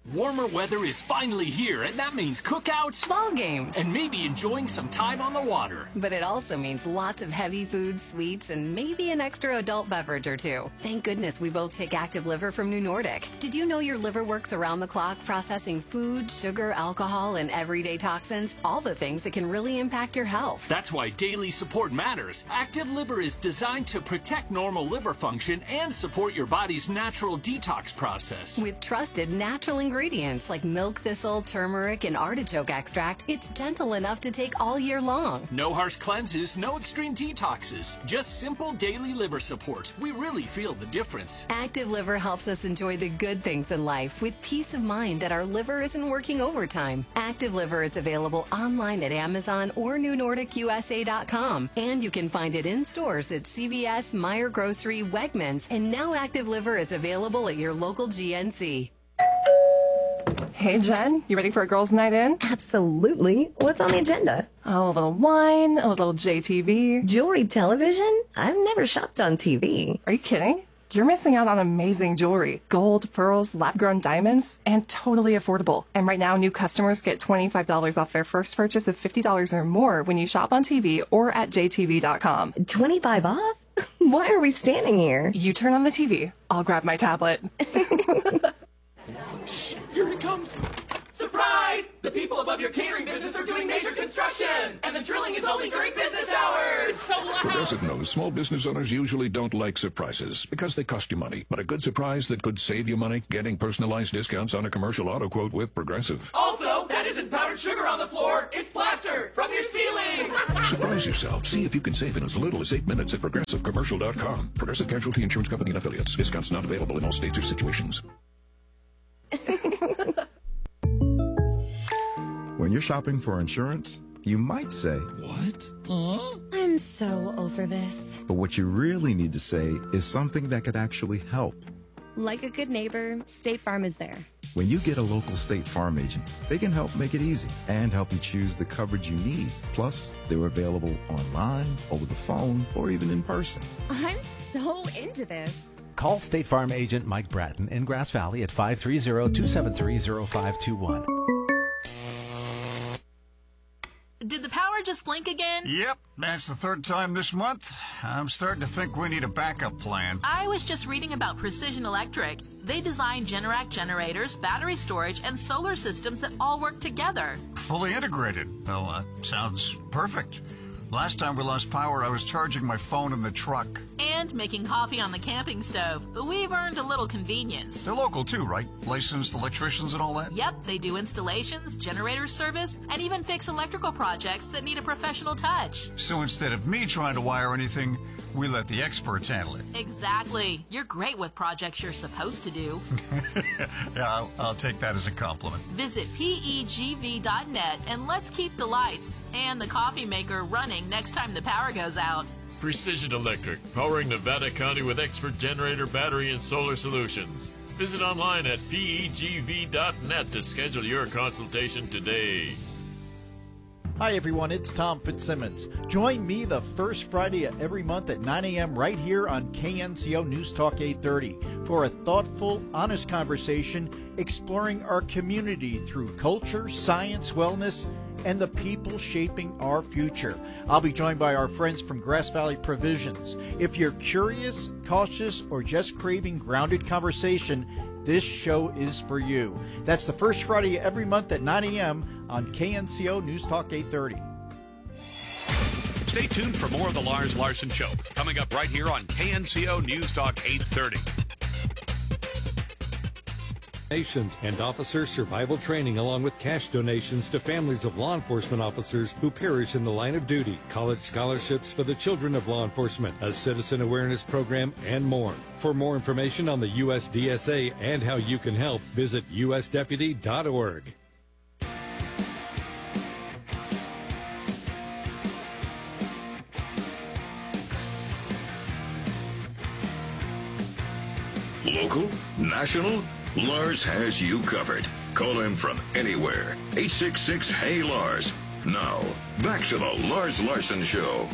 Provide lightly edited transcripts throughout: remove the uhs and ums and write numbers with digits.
Warmer weather is finally here, and that means cookouts, ball games, and maybe enjoying some time on the water. But it also means lots of heavy food, sweets, and maybe an extra adult beverage or two. Thank goodness we both take Active Liver from New Nordic. Did you know your liver works around the clock processing food, sugar, alcohol, and everyday toxins? All the things that can really impact your health. That's why daily support matters. Active Liver is designed to protect normal liver function and support your body's natural detox process. With trusted natural ingredients like milk thistle, turmeric, and artichoke extract, it's gentle enough to take all year long. No harsh cleanses, no extreme detoxes, just simple daily liver support. We really feel the difference. Active Liver helps us enjoy the good things in life with peace of mind that our liver isn't working overtime. Active Liver is available online at Amazon or NewNordicUSA.com, and you can find it in stores at CVS, Meijer Grocery, Wegmans, and now Active Liver is available at your local GNC. Hey, Jen, you ready for a girls' night in? Absolutely. What's on the agenda? Oh, a little wine, a little JTV. Jewelry television? I've never shopped on TV. Are you kidding? You're missing out on amazing jewelry. Gold, pearls, lab-grown diamonds, and totally affordable. And right now, new customers get $25 off their first purchase of $50 or more when you shop on TV or at jtv.com. 25 off? Why are we standing here? You turn on the TV. I'll grab my tablet. Shh, here it comes. Surprise! The people above your catering business are doing major construction, and the drilling is only during business hours. It's so loud. Progressive knows small business owners usually don't like surprises because they cost you money. But a good surprise that could save you money, getting personalized discounts on a commercial auto quote with Progressive. Also, that isn't powdered sugar on the floor. It's plaster from your ceiling. Surprise yourself. See if you can save in as little as 8 minutes at ProgressiveCommercial.com. Progressive Casualty Insurance Company and Affiliates. Discounts not available in all states or situations. When you're shopping for insurance, you might say, "What? Huh?" I'm so over this. But what you really need to say is something that could actually help. Like a good neighbor, State Farm is there. When you get a local State Farm agent, they can help make it easy and help you choose the coverage you need. Plus, they're available online, over the phone, or even in person. I'm so into this. Call State Farm agent Mike Bratton in Grass Valley at 530-273-0521. Did the power just blink again? Yep, that's the third time this month. I'm starting to think we need a backup plan. I was just reading about Precision Electric. They design Generac generators, battery storage, and solar systems that all work together. Fully integrated. Well, sounds perfect. Last time we lost power, I was charging my phone in the truck. And making coffee on the camping stove. We've earned a little convenience. They're local too, right? Licensed electricians and all that? Yep, they do installations, generator service, and even fix electrical projects that need a professional touch. So instead of me trying to wire anything, we let the experts handle it. Exactly. You're great with projects you're supposed to do. Yeah, I'll take that as a compliment. Visit PEGV.net and let's keep the lights and the coffee maker running next time the power goes out. Precision Electric, powering Nevada County with expert generator, battery, and solar solutions. Visit online at PEGV.net to schedule your consultation today. Hi everyone, it's Tom Fitzsimmons. Join me the first Friday of every month at 9 a.m. right here on KNCO News Talk 830 for a thoughtful, honest conversation exploring our community through culture, science, wellness, and the people shaping our future. I'll be joined by our friends from Grass Valley Provisions. If you're curious, cautious, or just craving grounded conversation, this show is for you. That's the first Friday of every month at 9 a.m. on KNCO News Talk 830. Stay tuned for more of the Lars Larson Show, coming up right here on KNCO News Talk 830. Nations and officer survival training, along with cash donations to families of law enforcement officers who perish in the line of duty, college scholarships for the children of law enforcement, a citizen awareness program, and more. For more information on the USDSA and how you can help, visit usdeputy.org. Local, national, Lars has you covered. Call him from anywhere. 866-HEY-LARS. Now, back to the Lars Larson Show.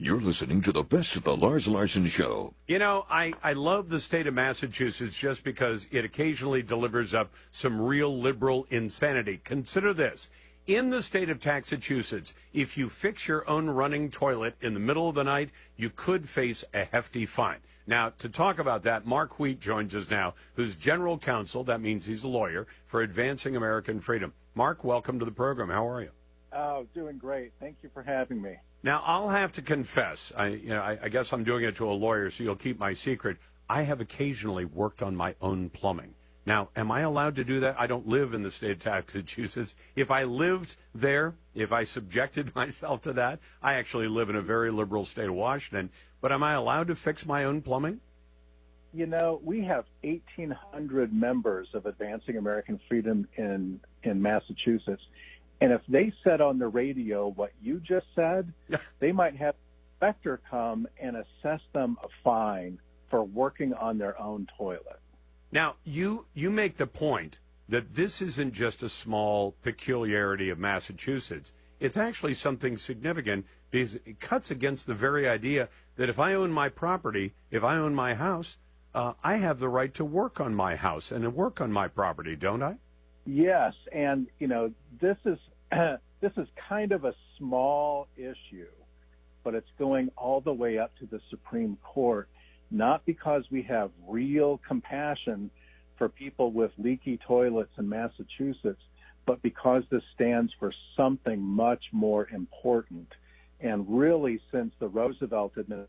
You're listening to the best of the Lars Larson Show. You know, I love the state of Massachusetts just because it occasionally delivers up some real liberal insanity. Consider this. In the state of Massachusetts, if you fix your own running toilet in the middle of the night, you could face a hefty fine. Now, to talk about that, Mark Wheat joins us now, who's general counsel, that means he's a lawyer, for Advancing American Freedom. Mark, welcome to the program. How are you? Oh, doing great. Thank you for having me. Now, I'll have to confess, I guess I'm doing it to a lawyer, so you'll keep my secret. I have occasionally worked on my own plumbing. Now, am I allowed to do that? I don't live in the state of Massachusetts. If I lived there, if I subjected myself to that, I actually live in a very liberal state of Washington. But am I allowed to fix my own plumbing? You know, we have 1,800 members of Advancing American Freedom in Massachusetts. And if they said on the radio what you just said, they might have an inspector come and assess them a fine for working on their own toilet. Now, you make the point that this isn't just a small peculiarity of Massachusetts. It's actually something significant because it cuts against the very idea that if I own my property, if I own my house, I have the right to work on my house and to work on my property, don't I? Yes, and you know this is kind of a small issue, but it's going all the way up to the Supreme Court, not because we have real compassion for people with leaky toilets in Massachusetts, but because this stands for something much more important. And really, since the Roosevelt administration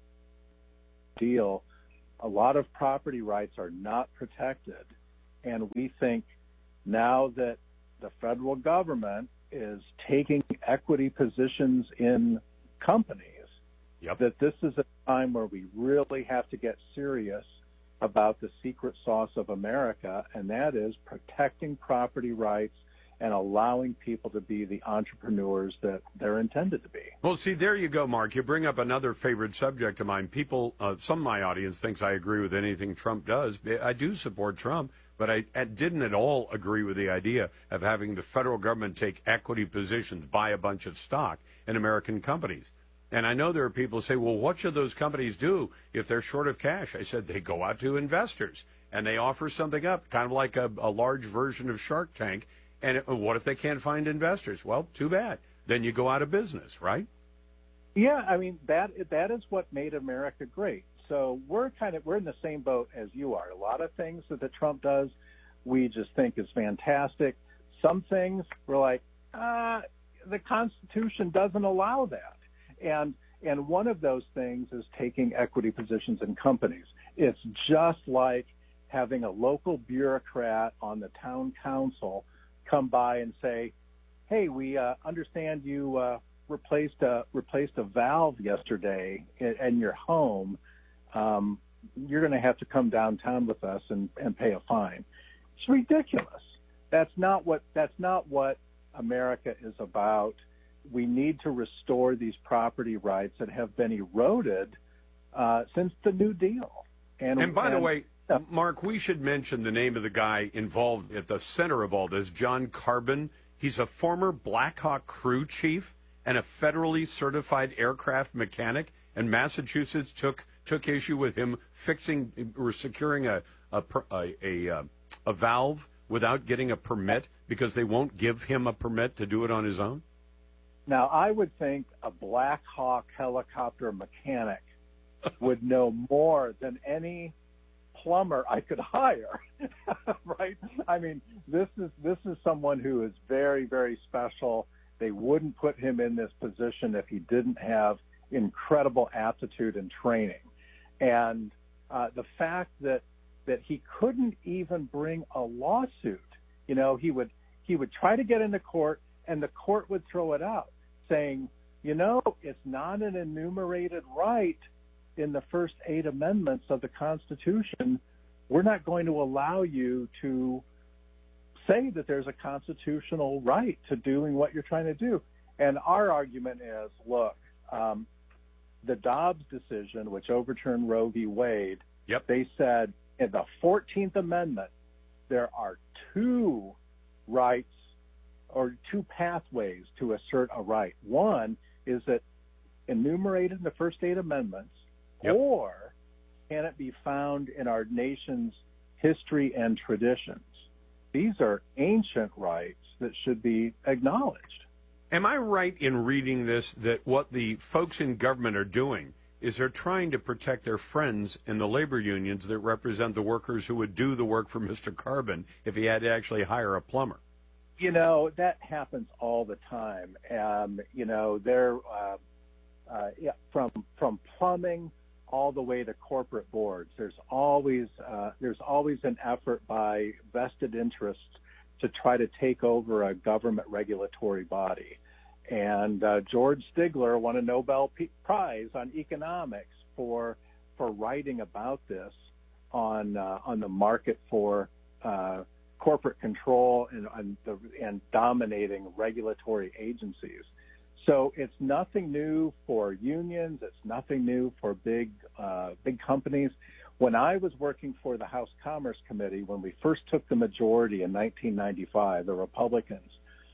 deal, a lot of property rights are not protected, and we think now that the federal government is taking equity positions in companies, that this is a time where we really have to get serious about the secret sauce of America, and that is protecting property rights and allowing people to be the entrepreneurs that they're intended to be. Well, see, there you go, Mark. You bring up another favorite subject of mine. People, some of my audience thinks I agree with anything Trump does. I do support Trump, but I didn't at all agree with the idea of having the federal government take equity positions, buy a bunch of stock in American companies. And I know there are people who say, well, what should those companies do if they're short of cash? I said they go out to investors and they offer something up, kind of like a large version of Shark Tank. And what if they can't find investors? Well, too bad. Then you go out of business, right? Yeah, I mean, that is what made America great. So we're in the same boat as you are. A lot of things that Trump does, we just think is fantastic. Some things we're like, the Constitution doesn't allow that. And one of those things is taking equity positions in companies. It's just like having a local bureaucrat on the town council come by and say, hey, we understand you replaced a valve yesterday in your home. You're going to have to come downtown with us and pay a fine. It's ridiculous. That's not what America is about. We need to restore these property rights that have been eroded since the New Deal. And by the way, Mark, we should mention the name of the guy involved at the center of all this, John Carbon. He's a former Black Hawk crew chief and a federally certified aircraft mechanic, and Massachusetts took issue with him fixing or securing a valve without getting a permit because they won't give him a permit to do it on his own. Now, I would think a Black Hawk helicopter mechanic would know more than any plumber I could hire, right? I mean, this is someone who is very, very special. They wouldn't put him in this position if he didn't have incredible aptitude and training. And the fact that he couldn't even bring a lawsuit, you know, he would try to get into court and the court would throw it out, saying, you know, it's not an enumerated right in the first 8 amendments of the Constitution. We're not going to allow you to say that there's a constitutional right to doing what you're trying to do. And our argument is, look, the Dobbs decision, which overturned Roe v. Wade, they said in the 14th Amendment, there are 2 rights or 2 pathways to assert a right. One is that enumerated in the first 8 amendments, or can it be found in our nation's history and traditions? These are ancient rights that should be acknowledged. Am I right in reading this that what the folks in government are doing is they're trying to protect their friends in the labor unions that represent the workers who would do the work for Mr. Carbon if he had to actually hire a plumber? You know, that happens all the time. You know, they're from plumbing all the way to corporate boards. There's always an effort by vested interests to try to take over a government regulatory body. And George Stigler won a Nobel Prize on economics for writing about this on the market for corporate control and dominating regulatory agencies. So it's nothing new for unions. It's nothing new for big companies. When I was working for the House Commerce Committee, when we first took the majority in 1995, the Republicans,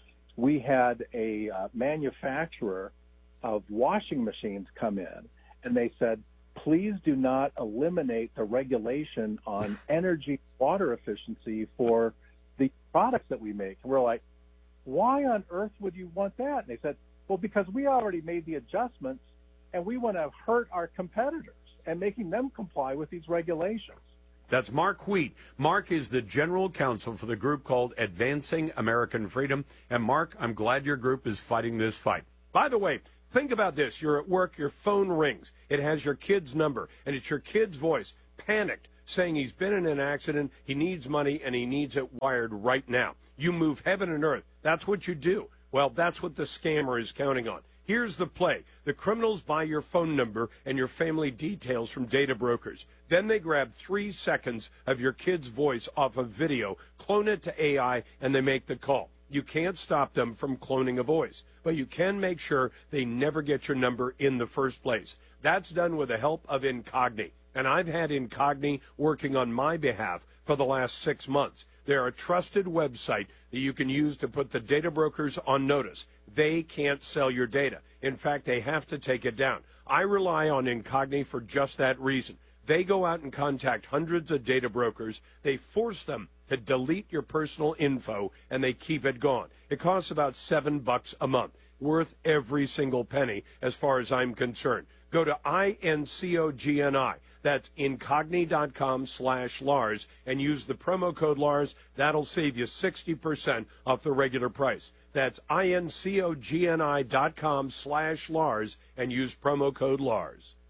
we had a manufacturer of washing machines come in, and they said, please do not eliminate the regulation on energy water efficiency for the products that we make. And we're like, why on earth would you want that? And they said, well, because we already made the adjustments, and we want to hurt our competitors and making them comply with these regulations. That's Mark Wheat. Mark is the general counsel for the group called Advancing American Freedom. And Mark, I'm glad your group is fighting this fight. By the way, think about this. You're at work, your phone rings. It has your kid's number, and it's your kid's voice, panicked, saying he's been in an accident, he needs money, and he needs it wired right now. You move heaven and earth. That's what you do. Well, that's what the scammer is counting on. Here's the play. The criminals buy your phone number and your family details from data brokers. Then they grab 3 seconds of your kid's voice off of video, clone it to AI, and they make the call. You can't stop them from cloning a voice, but you can make sure they never get your number in the first place. That's done with the help of Incogni. And I've had Incogni working on my behalf for the last 6 months. They're a trusted website that you can use to put the data brokers on notice. They can't sell your data. In fact, they have to take it down. I rely on Incogni for just that reason. They go out and contact hundreds of data brokers. They force them to delete your personal info, and they keep it gone. It costs about $7 a month, worth every single penny as far as I'm concerned. Go to INCOGNI. That's incogni.com/Lars and use the promo code Lars. That'll save you 60% off the regular price. That's INCOGNI.com/Lars and use promo code Lars.